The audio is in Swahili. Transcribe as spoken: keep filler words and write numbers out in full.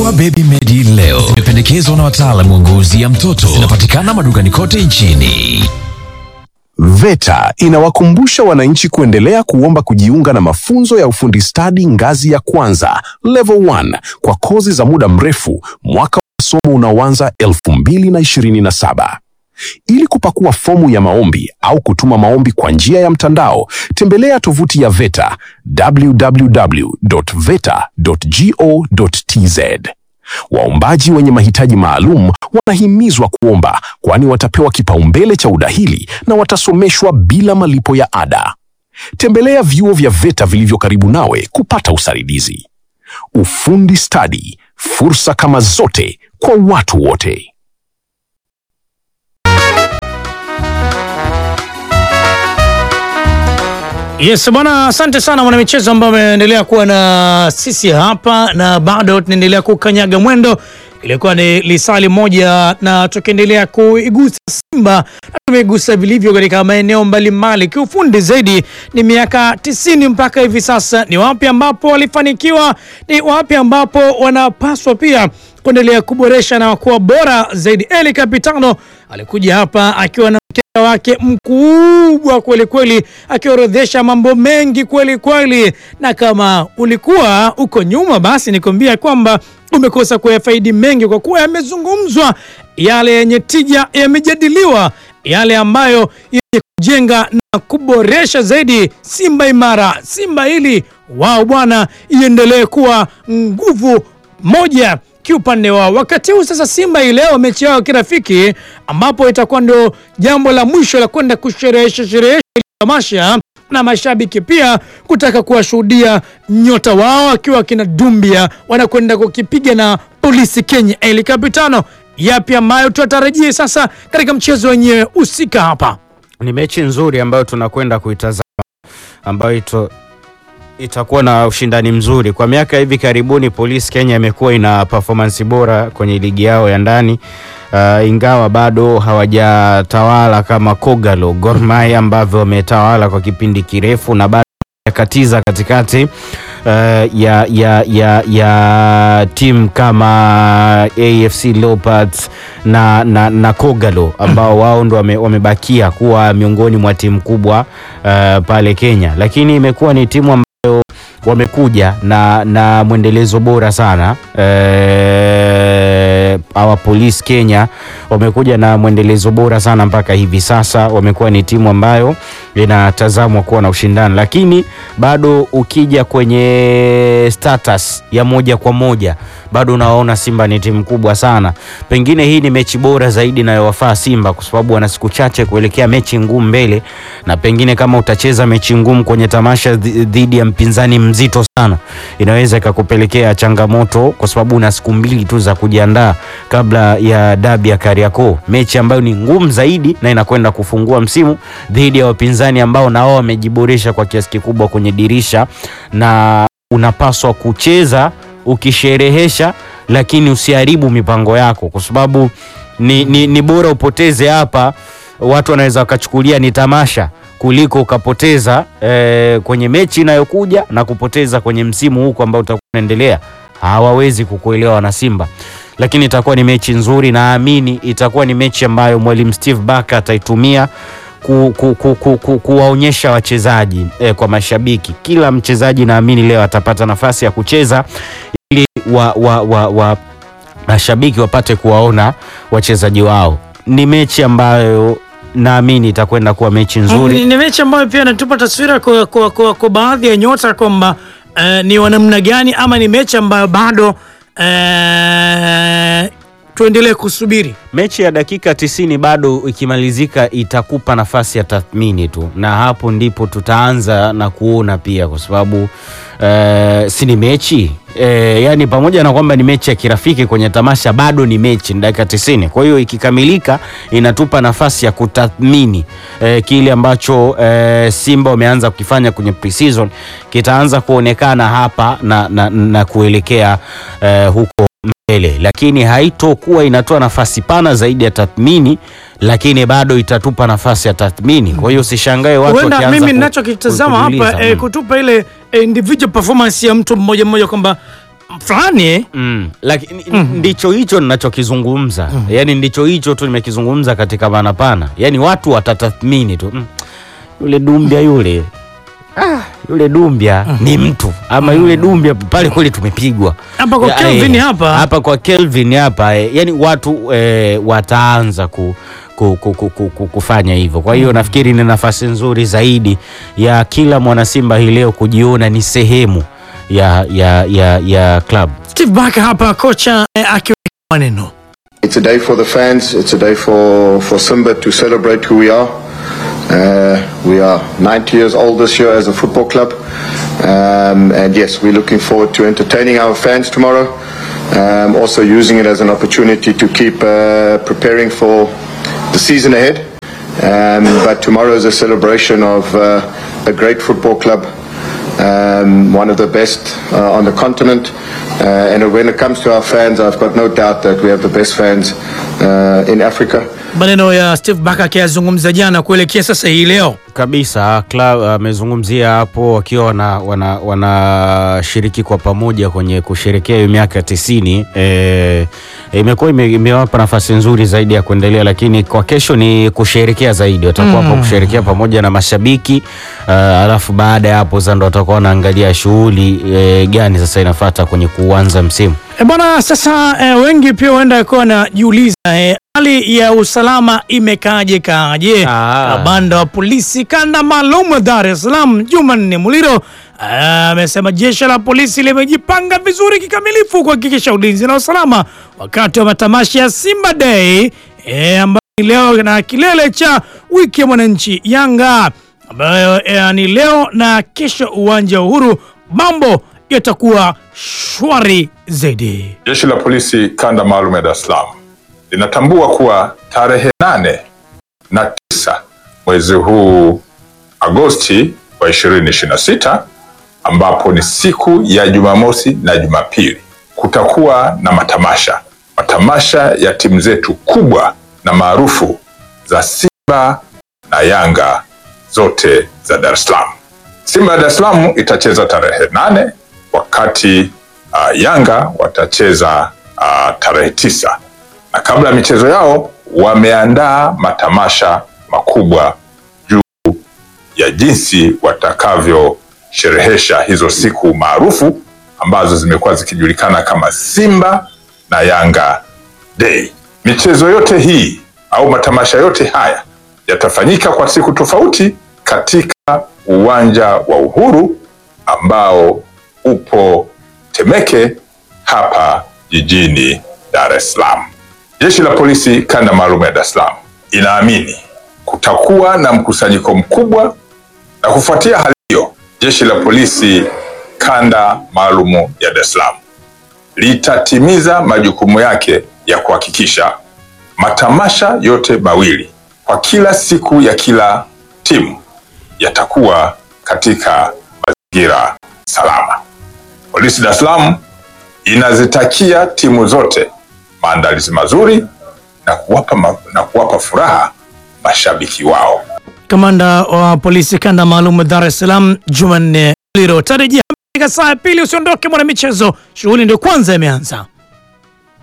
Chukua Baby Medi leo. Zimependekezwa na wataalamu wa ngozi ya mtoto. Zinapatikana madukani kote nchini. VETA inawakumbusha wananchi kuendelea kuomba kujiunga na mafunzo ya ufundi stadi ngazi ya kwanza level one kwa kozi za muda mrefu mwaka wa masomo unaoanza elfu mbili na ishirini na saba. Ili kupakua fomu ya maombi au kutuma maombi kwa njia ya mtandao, tembelea tovuti ya VETA w w w dot veta dot go dot t z. Waombaji wenye mahitaji maalum wanahimizwa kuomba, kwani watapewa kipaumbele cha udahili na watasomeshwa bila malipo ya ada. Tembelea vyuo vya VETA vilivyo karibu nawe kupata usaidizi. Ufundi stadi, fursa kama zote kwa watu wote. Yes bwana, asante sana mwana michezo ambao umeendelea kuwa na sisi hapa, na bado tunaendelea kukanyaga mwendo. Ilikuwa ni lisali moja na tukiendelea kuigusa Simba, na tumegusa vilivyo katika maeneo mbalimbali. Kiufundi zaidi ni miaka tisini mpaka hivi sasa, ni wapi ambapo walifanikiwa, ni wapi ambapo wanapaswa pia kuendelea kuboresha na kuwa bora zaidi. Eli Capitano alikuja hapa akiwa na mkeka wake mkubwa kweli kweli, akiorodhesha mambo mengi kweli kweli, na kama ulikuwa uko nyuma basi nikwambia kwamba umekosa kuyafaidi mengi, kwa kuwa yamezungumzwa yale yenye tija, yamejadiliwa yale ambayo yenye kujenga na kuboresha zaidi Simba imara, Simba hili wao bwana iendelee kuwa nguvu moja kiupande wao. Wakati huu sasa Simba ileo mechi yao kirafiki, ambapo itakuwa ndio jambo la mwisho la kwenda kusherehesha sherehesha tamasha, na mashabiki pia kutaka kuwashuhudia nyota wao akiwa kina Dumbia wanakwenda kukipiga na Polisi Kenya. Eli Capitano, yapi ambayo tutarajie sasa katika mchezo wenyewe usika hapa? Ni mechi nzuri ambayo tunakwenda kuitazama, ambayo ito itakuwa na ushindani mzuri. Kwa miaka hivi karibuni Polisi Kenya imekuwa ina performance bora kwenye ligi yao ya ndani, uh, ingawa bado hawajatawala kama Kogalo, Gor Mahia ambavyo wametawala kwa kipindi kirefu, na bado yakatiza katikati uh, ya ya ya ya team kama A F C Leopards na na, na Kogalo ambao wao ndo wame, wamebakia kuwa miongoni mwa timu kubwa uh, pale Kenya. Lakini imekuwa ni timu ambayo wamekuja na na mwendelezo bora sana. Eh, hawa Polisi Kenya wamekuja na mwendelezo bora sana mpaka hivi sasa. Wamekuwa ni timu ambayo inatazamwa kuwa na ushindani, lakini bado ukija kwenye status ya moja kwa moja bado unaona Simba ni timu kubwa sana. Pengine hii ni mechi bora zaidi inayowafaa Simba, kwa sababu wana siku chache kuelekea mechi ngumu mbele, na pengine kama utacheza mechi ngumu kwenye tamasha dhidi ya mpinzani mzito sana, inaweza ikakupelekea changamoto, kwa sababu una siku mbili tu za kujiandaa kabla ya dabi ya Kariakoo, mechi ambayo ni ngumu zaidi na inakwenda kufungua msimu dhidi ya wapinzani ambao nao wamejiboresha kwa kiasi kikubwa kwenye dirisha. Na unapaswa kucheza ukisherehesha, lakini usiharibu mipango yako, kwa sababu ni, ni, ni bora upoteze hapa, watu wanaweza wakachukulia ni tamasha, kuliko ukapoteza e, kwenye mechi inayokuja na kupoteza kwenye msimu huko ambao utakuwa unaendelea. Hawawezi kukuelewa na Simba, lakini itakuwa ni mechi nzuri. Naamini itakuwa ni mechi ambayo mwalimu Steve Barker ataitumia ku, ku, ku, ku, ku, kuwaonyesha wachezaji e, kwa mashabiki. Kila mchezaji naamini leo atapata nafasi ya kucheza ili wa, wa, wa, wa mashabiki wapate kuwaona wachezaji wao. Ni mechi ambayo naamini itakwenda kuwa mechi nzuri. Ni, ni mechi ambayo pia natupa taswira kwa, kwa, kwa, kwa baadhi ya nyota kwamba uh, ni wanamna gani, ama ni mechi ambayo bado uh, tuendelee kusubiri. Mechi ya dakika tisini bado ikimalizika itakupa nafasi ya tathmini tu, na hapo ndipo tutaanza na kuona pia, kwa sababu uh, si ni mechi E, yani pamoja na kwamba ni mechi ya kirafiki kwenye tamasha, bado ni mechi ni dakika tisini. Kwa hiyo ikikamilika inatupa nafasi ya kutathmini e, kile ambacho e, Simba wameanza kukifanya kwenye pre-season kitaanza kuonekana hapa na, na, na kuelekea e, huko mbele, lakini haitokuwa inatoa nafasi pana zaidi ya tathmini, lakini bado itatupa nafasi ya tathmini. Kwa hiyo usishangae watu wakianza. Mimi ninachokitazama hapa e, kutupa ile e, individual performance ya mtu mmoja mmoja, kwamba fulani. Mm. Lakini mm. ndicho hicho ninachokizungumza. Mm. Yaani ndicho hicho tu nimekizungumza katika maana pana. Yaani watu watatathmini tu. Mm. Yule Dumbia yule. Ah, yule Dumbia mm. ni mtu ama mm. yule Dumbia pale kweli tumepigwa. Hapa kwa Kelvin hapa. Hapa kwa Kelvin hapa. Eh, yaani watu eh, wataanza ku Ku, ku, ku, ku, kufanya hivyo. Kwa hiyo mm. nafikiri ni nafasi nzuri zaidi ya kila mwana Simba hii leo kujiona ni sehemu ya ya ya ya club. Steve Barker hapa, kocha eh, akiweka maneno. It's a day for the fans. It's a day for for Simba to celebrate who we are. Uh, we are ninety years old this year as a football club, um, and yes, we're looking forward to entertaining our fans tomorrow. Um, also using it as an opportunity to keep uh, preparing for the season ahead. Um, but tomorrow is a celebration of uh, a great football club, um, one of the best uh, on the continent. Uh, and when it comes to our fans, I've got no doubt that we have the best fans uh, in Africa. Maneno ya Steve Barker akizungumza jana kuelekea sasa hii leo. Kabisa, club amezungumzia uh, hapo wakiwa wana wana wanashiriki kwa pamoja kwenye kusherehekea hiyo miaka tisini. Eh, imekuwa imewapa nafasi nzuri zaidi ya kuendelea, lakini kwa kesho ni kusherehekea zaidi. Watakuwa hapo mm. kusherehekea pamoja na mashabiki. Uh, alafu baada ya hapo Zando watakuwa wanaangalia shughuli eh, gani sasa inafuata kwenye kuanza msimu. E bwana, sasa eh, wengi pia huenda kwa na jiuliza eh, hali ya usalama imekaaje kaje? Kamanda wa polisi kanda maalum Dar es Salaam Jumanne Muliro amesema jeshi la polisi limejipanga vizuri kikamilifu kuhakikisha ulinzi na usalama wakati wa matamasha ya Simba Day eh, ambayo leo na kilele cha wiki ya mwananchi Yanga ambayo eh, ni leo na kesho uwanja Uhuru. Mambo yatakuwa shwari zaidi. Jeshi la polisi kanda maalum ya Dar es Salaam linatambua kuwa tarehe nane na tisa mwezi huu Agosti wa ishirini ishirini na sita, ambapo ni siku ya Jumamosi na Jumapili, kutakuwa na matamasha matamasha ya timu zetu kubwa na maarufu za Simba na Yanga zote za Dar es Salaam. Simba ya Dar es Salaam itacheza tarehe nane, wakati uh, Yanga watacheza uh, tarehe tisa. Na kabla ya michezo yao wameandaa matamasha makubwa juu ya jinsi watakavyo sherehesha hizo siku maarufu ambazo zimekuwa zikijulikana kama Simba na Yanga Day. Michezo yote hii au matamasha yote haya yatafanyika kwa siku tofauti katika uwanja wa Uhuru ambao upo Temeke hapa jijini Dar es Salaam. Jeshi la polisi kanda maalum ya Dar es Salaam inaamini kutakuwa na mkusanyiko mkubwa, na kufuatia hali hiyo, jeshi la polisi kanda maalum ya Dar es Salaam litatimiza majukumu yake ya kuhakikisha matamasha yote mawili kwa kila siku ya kila timu yatakuwa katika mazingira salama. Polisi Dar es Salaam inazitakia timu zote maandalizi mazuri na kuwapa ma, na kuwapa furaha mashabiki wao. Kamanda wa polisi kanda maalum Dar es Salaam Jumanne Muliro. Tarejea katika saa ya pili, usiondoke mwana michezo. Shughuli ndio kwanza imeanza.